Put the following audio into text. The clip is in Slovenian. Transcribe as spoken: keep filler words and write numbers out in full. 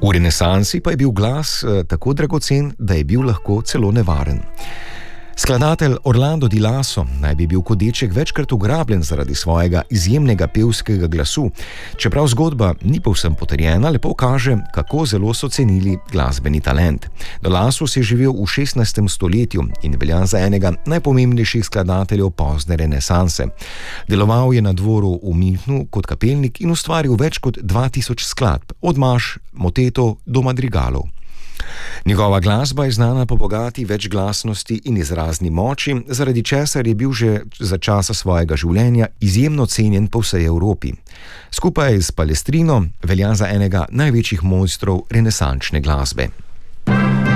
V renesansi pa je bil glas eh, tako dragocen, da je bil lahko celo nevaren. Skladatelj Orlando Di Lasso naj bi bil kot deček večkrat ugrabljen zaradi svojega izjemnega pevskega glasu. Čeprav zgodba ni povsem potrjena, lepo kaže, kako zelo so cenili glasbeni talent. Di Lasso je živel v šestnajstem stoletju in velja za enega najpomembnejših skladateljev pozne renesanse. Deloval je na dvoru v Münchnu kot kapelnik in ustvaril več kot dva tisoč skladb, od marš, motetov do madrigalov. Njegova glasba je znana po bogati večglasnosti in izrazni moči, zaradi česar je bil že za časa svojega življenja izjemno cenjen po vsej Evropi. Skupaj s Palestrino velja za enega največjih mojstrov renesančne glasbe.